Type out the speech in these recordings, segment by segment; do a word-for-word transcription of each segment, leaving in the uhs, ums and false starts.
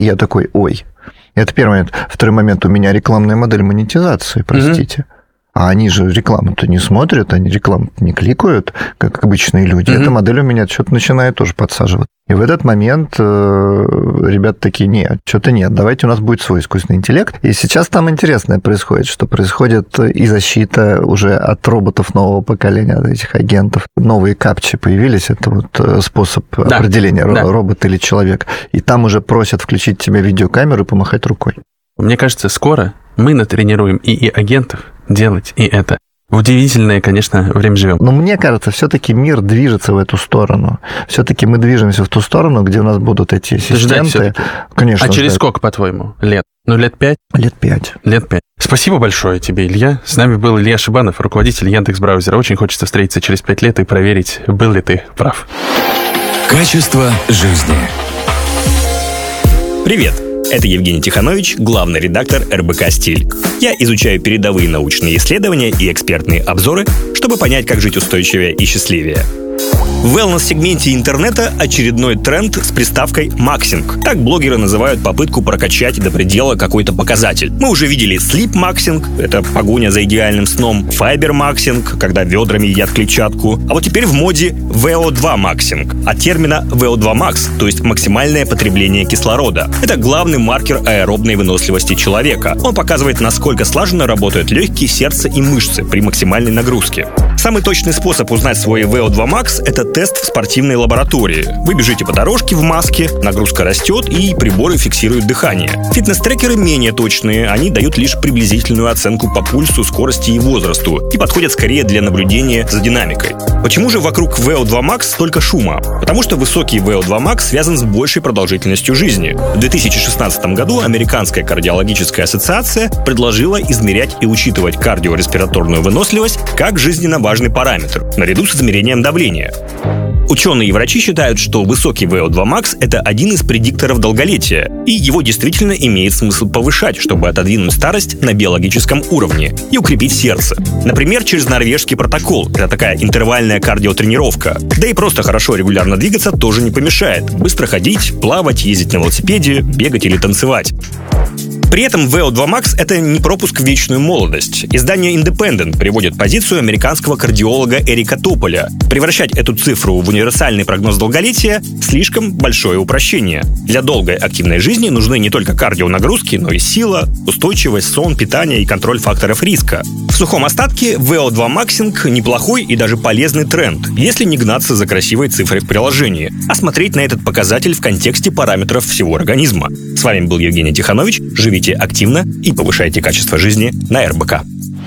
И я такой, ой. Это первый момент. Второй момент, у меня рекламная модель монетизации, простите. Mm-hmm. А они же рекламу-то не смотрят, они рекламу не кликают, как обычные люди. Mm-hmm. Эта модель у меня что-то начинает тоже подсаживать. И в этот момент э, ребята такие, нет, что-то нет, давайте у нас будет свой искусственный интеллект. И сейчас там интересное происходит, что происходит и защита уже от роботов нового поколения, от этих агентов. Новые капчи появились, это вот способ да. определения, да. робот или человек. И там уже просят включить тебе видеокамеру и помахать рукой. Мне кажется, скоро мы натренируем ИИ-агентов делать и это. В удивительное, конечно, время живем. Но мне кажется, все-таки мир движется в эту сторону. Все-таки мы движемся в ту сторону, где у нас будут эти ассистенты. Конечно. А через ждать. Сколько, по-твоему, лет? Ну, лет пять? Лет пять. Лет пять. Спасибо большое тебе, Илья. С нами был Илья Шибанов, руководитель Яндекс.Браузера. Очень хочется встретиться через пять лет и проверить, был ли ты прав. Качество жизни. Привет. Это Евгений Тиханович, главный редактор эр бэ ка «Стиль». Я изучаю передовые научные исследования и экспертные обзоры, чтобы понять, как жить устойчивее и счастливее. В wellness-сегменте интернета очередной тренд с приставкой «максинг». Так блогеры называют попытку прокачать до предела какой-то показатель. Мы уже видели sleep-максинг, это погоня за идеальным сном, fiber-максинг, когда ведрами едят клетчатку. А вот теперь в моде вэ о два максинг, от термина вэ о два макс, то есть максимальное потребление кислорода. Это главный маркер аэробной выносливости человека. Он показывает, насколько слаженно работают легкие, сердце и мышцы при максимальной нагрузке. Самый точный способ узнать свой вэ о два макс – это тест в спортивной лаборатории. Вы бежите по дорожке в маске, нагрузка растет и приборы фиксируют дыхание. Фитнес-трекеры менее точные, они дают лишь приблизительную оценку по пульсу, скорости и возрасту и подходят скорее для наблюдения за динамикой. Почему же вокруг вэ о два макс столько шума? Потому что высокий вэ о два макс связан с большей продолжительностью жизни. В две тысячи шестнадцатом году Американская кардиологическая ассоциация предложила измерять и учитывать кардиореспираторную выносливость как жизненно важный параметр, наряду с измерением давления. Ученые и врачи считают, что высокий вэ о два макс – это один из предикторов долголетия, и его действительно имеет смысл повышать, чтобы отодвинуть старость на биологическом уровне и укрепить сердце. Например, через норвежский протокол – это такая интервальная кардиотренировка. Да и просто хорошо регулярно двигаться тоже не помешает. Быстро ходить, плавать, ездить на велосипеде, бегать или танцевать. При этом вэ о два макс – это не пропуск в вечную молодость. Издание Independent приводит позицию американского кардиолога Эрика Тополя. Превращать эту цифру в универсальный прогноз долголетия – слишком большое упрощение. Для долгой активной жизни нужны не только кардионагрузки, но и сила, устойчивость, сон, питание и контроль факторов риска. В сухом остатке вэ о два максинг – неплохой и даже полезный тренд, если не гнаться за красивой цифрой в приложении, а смотреть на этот показатель в контексте параметров всего организма. С вами был Евгений Тиханович. Живите активно и повышайте качество жизни на эр бэ ка.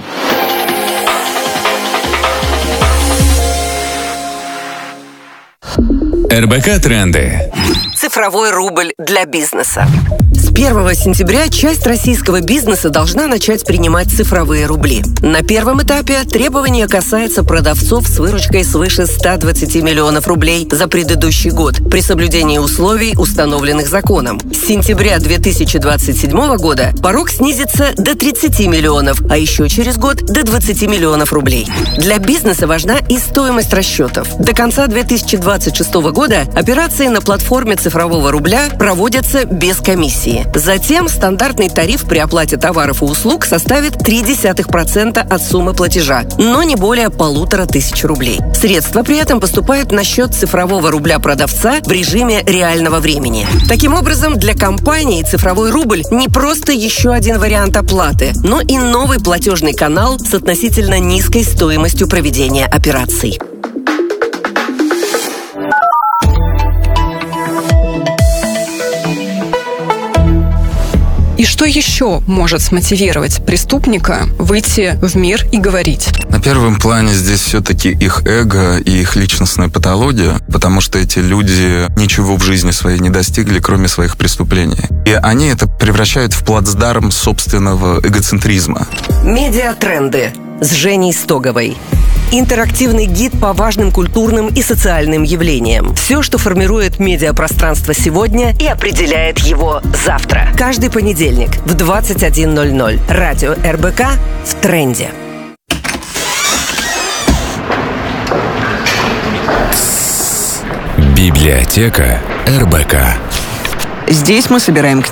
эр бэ ка тренды. Цифровой рубль для бизнеса. С первого сентября часть российского бизнеса должна начать принимать цифровые рубли. На первом этапе требование касается продавцов с выручкой свыше ста двадцати миллионов рублей за предыдущий год при соблюдении условий, установленных законом. С сентября две тысячи двадцать седьмого года порог снизится до тридцати миллионов, а еще через год до двадцати миллионов рублей. Для бизнеса важна и стоимость расчетов. До конца две тысячи двадцать шестого года операции на платформе цифрового рубля проводятся без комиссии. Затем стандартный тариф при оплате товаров и услуг составит ноль целых три десятых процента от суммы платежа, но не более полутора тысяч рублей. Средства при этом поступают на счет цифрового рубля продавца в режиме реального времени. Таким образом, для компании цифровой рубль не просто еще один вариант оплаты, но и новый платежный канал с относительно низкой стоимостью проведения операций. И что еще может смотивировать преступника выйти в мир и говорить? На первом плане здесь все-таки их эго и их личностная патология, потому что эти люди ничего в жизни своей не достигли, кроме своих преступлений. И они это превращают в плацдарм собственного эгоцентризма. Медиатренды с Женей Стоговой. Интерактивный гид по важным культурным и социальным явлениям. Все, что формирует медиапространство сегодня и определяет его завтра. Каждый понедельник в двадцать один ноль ноль. Радио эр бэ ка в тренде. Библиотека эр бэ ка. Здесь мы собираем книги